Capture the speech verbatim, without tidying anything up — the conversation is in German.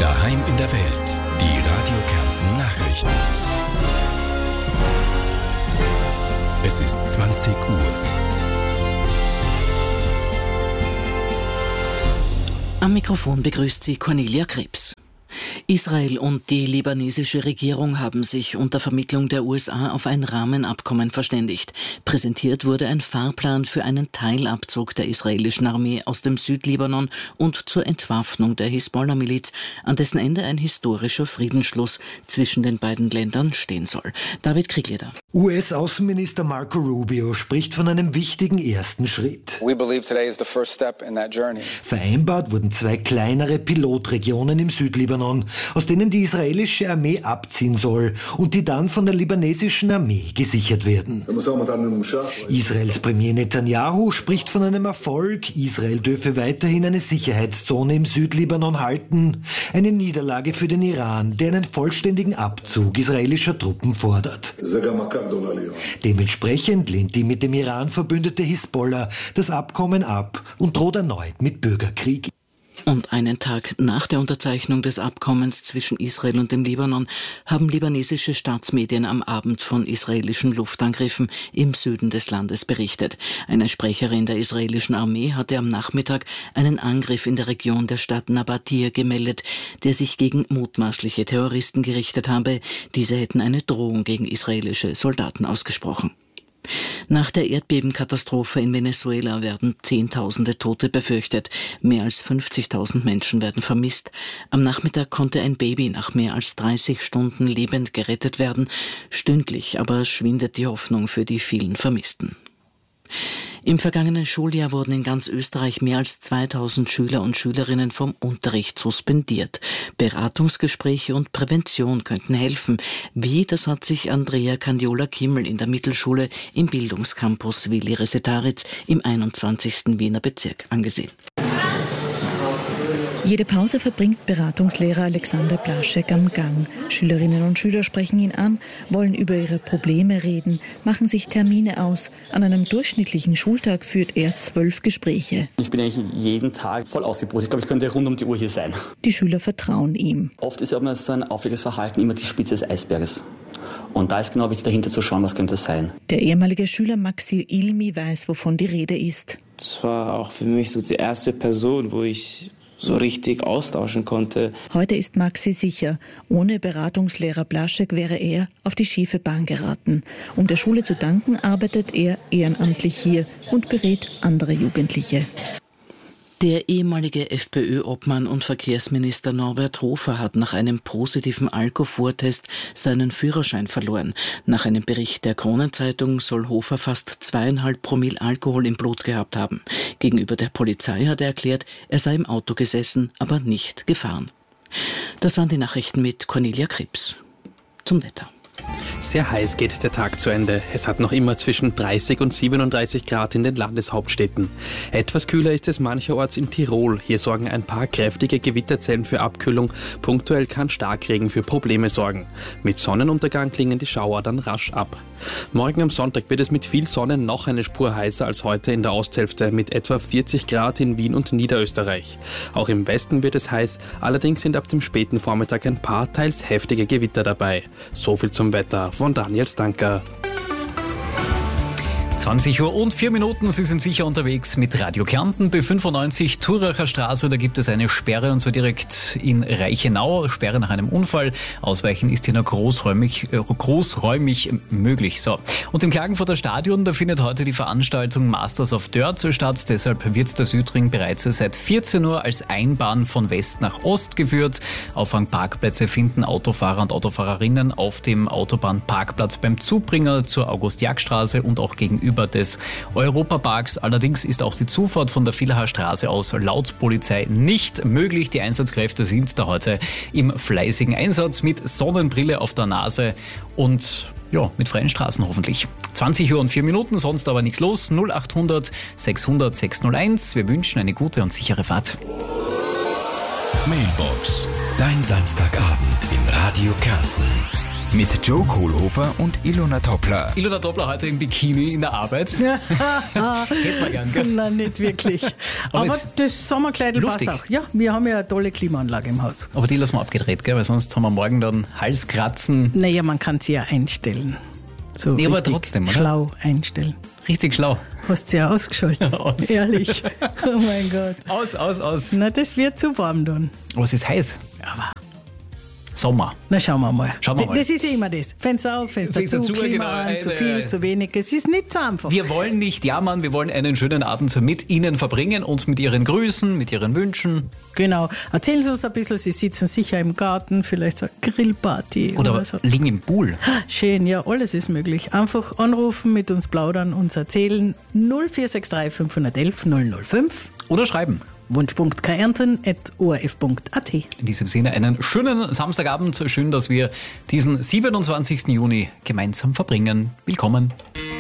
Daheim in der Welt. Die Radio Kärnten Nachrichten. Es ist zwanzig Uhr. Am Mikrofon begrüßt sie Cornelia Krebs. Israel und die libanesische Regierung haben sich unter Vermittlung der U S A auf ein Rahmenabkommen verständigt. Präsentiert wurde ein Fahrplan für einen Teilabzug der israelischen Armee aus dem Südlibanon und zur Entwaffnung der Hisbollah-Miliz, an dessen Ende ein historischer Friedensschluss zwischen den beiden Ländern stehen soll. David Kriegeder. U S-Außenminister Marco Rubio spricht von einem wichtigen ersten Schritt. We believe today is the first step in that journey. Vereinbart wurden zwei kleinere Pilotregionen im Südlibanon, aus denen die israelische Armee abziehen soll und die dann von der libanesischen Armee gesichert werden. Israels Premier Netanyahu spricht von einem Erfolg. Israel dürfe weiterhin eine Sicherheitszone im Südlibanon halten. Eine Niederlage für den Iran, der einen vollständigen Abzug israelischer Truppen fordert. Dementsprechend lehnt die mit dem Iran verbündete Hisbollah das Abkommen ab und droht erneut mit Bürgerkrieg. Und einen Tag nach der Unterzeichnung des Abkommens zwischen Israel und dem Libanon haben libanesische Staatsmedien am Abend von israelischen Luftangriffen im Süden des Landes berichtet. Eine Sprecherin der israelischen Armee hatte am Nachmittag einen Angriff in der Region der Stadt Nabatir gemeldet, der sich gegen mutmaßliche Terroristen gerichtet habe. Diese hätten eine Drohung gegen israelische Soldaten ausgesprochen. Nach der Erdbebenkatastrophe in Venezuela werden Zehntausende Tote befürchtet. Mehr als fünfzigtausend Menschen werden vermisst. Am Nachmittag konnte ein Baby nach mehr als dreißig Stunden lebend gerettet werden. Stündlich aber schwindet die Hoffnung für die vielen Vermissten. Im vergangenen Schuljahr wurden in ganz Österreich mehr als zweitausend Schüler und Schülerinnen vom Unterricht suspendiert. Beratungsgespräche und Prävention könnten helfen. Wie, das hat sich Andrea Candiola-Kimmel in der Mittelschule im Bildungscampus Willi Resetaritz im einundzwanzigsten Wiener Bezirk angesehen. Jede Pause verbringt Beratungslehrer Alexander Blaschek am Gang. Schülerinnen und Schüler sprechen ihn an, wollen über ihre Probleme reden, machen sich Termine aus. An einem durchschnittlichen Schultag führt er zwölf Gespräche. Ich bin eigentlich jeden Tag voll ausgebucht. Ich glaube, ich könnte rund um die Uhr hier sein. Die Schüler vertrauen ihm. Oft ist aber so ein auffälliges Verhalten immer die Spitze des Eisberges. Und da ist genau wichtig, dahinter zu schauen, was könnte es sein. Der ehemalige Schüler Maxi Ilmi weiß, wovon die Rede ist. Das war auch für mich so die erste Person, wo ich so richtig austauschen konnte. Heute ist Maxi sicher, ohne Beratungslehrer Blaschek wäre er auf die schiefe Bahn geraten. Um der Schule zu danken, arbeitet er ehrenamtlich hier und berät andere Jugendliche. Der ehemalige FPÖ-Obmann und Verkehrsminister Norbert Hofer hat nach einem positiven Alkoholtest seinen Führerschein verloren. Nach einem Bericht der Kronenzeitung soll Hofer fast zweieinhalb Promille Alkohol im Blut gehabt haben. Gegenüber der Polizei hat er erklärt, er sei im Auto gesessen, aber nicht gefahren. Das waren die Nachrichten mit Cornelia Krebs. Zum Wetter. Sehr heiß geht der Tag zu Ende. Es hat noch immer zwischen dreißig und siebenunddreißig Grad in den Landeshauptstädten. Etwas kühler ist es mancherorts in Tirol. Hier sorgen ein paar kräftige Gewitterzellen für Abkühlung. Punktuell kann Starkregen für Probleme sorgen. Mit Sonnenuntergang klingen die Schauer dann rasch ab. Morgen am Sonntag wird es mit viel Sonne noch eine Spur heißer als heute in der Osthälfte mit etwa vierzig Grad in Wien und Niederösterreich. Auch im Westen wird es heiß, allerdings sind ab dem späten Vormittag ein paar teils heftige Gewitter dabei. So viel zum Wetter von Daniel Stanker. zwanzig Uhr und vier Minuten, Sie sind sicher unterwegs mit Radio Kärnten, B fünfundneunzig Thuracher Straße. Da gibt es eine Sperre und zwar direkt in Reichenau. Sperre nach einem Unfall. Ausweichen ist hier noch großräumig, äh, großräumig möglich. So. Und im Klagenfurter Stadion, da findet heute die Veranstaltung Masters of Dirt statt. Deshalb wird der Südring bereits seit vierzehn Uhr als Einbahn von West nach Ost geführt. Auffangparkplätze finden Autofahrer und Autofahrerinnen auf dem Autobahnparkplatz beim Zubringer zur August-Jack-Straße und auch gegenüber des Europaparks. Allerdings ist auch die Zufahrt von der Villacher Straße aus laut Polizei nicht möglich. Die Einsatzkräfte sind da heute im fleißigen Einsatz mit Sonnenbrille auf der Nase und ja, mit freien Straßen hoffentlich. zwanzig Uhr und vier Minuten, sonst aber nichts los. null achthundert sechshundert sechshunderteins. Wir wünschen eine gute und sichere Fahrt. Mailbox. Dein Samstagabend im Radio Kärnten. Mit Joe Kohlhofer und Ilona Toppler. Ilona Toppler heute im Bikini in der Arbeit. Hätten wir gern, gell? Nein, nicht wirklich. Aber Aber es- das Sommerkleidel passt luftig. auch. Ja, wir haben ja eine tolle Klimaanlage im Haus. Aber die lassen wir abgedreht, gell? Weil sonst haben wir morgen dann Halskratzen. Naja, man kann sie ja einstellen. So Nee, aber richtig trotzdem, oder? schlau einstellen. Richtig schlau. Hast du ja ausgeschaltet. Aus. Ehrlich. Oh mein Gott. Aus, aus, aus. Na, das wird zu warm dann. Aber es ist heiß. Aber Sommer. na, schauen wir mal. Schauen wir mal. Das ist ja immer das. Fenster auf, Fenster, Fenster zu, zu, Klima genau. an, zu Eine- viel, zu wenig. Es ist nicht so einfach. Wir wollen nicht jammern, wir wollen einen schönen Abend mit Ihnen verbringen, uns mit Ihren Grüßen, mit Ihren Wünschen. Genau. Erzählen Sie uns ein bisschen, Sie sitzen sicher im Garten, vielleicht so eine Grillparty oder, Oder so. liegen im Pool. Schön, ja, alles ist möglich. Einfach anrufen, mit uns plaudern, uns erzählen. null vier sechs drei fünf eins eins null null fünf. Oder schreiben. Wunsch.k ernten at o r f punkt a t. In diesem Sinne einen schönen Samstagabend. Schön, dass wir diesen siebenundzwanzigsten Juni gemeinsam verbringen. Willkommen.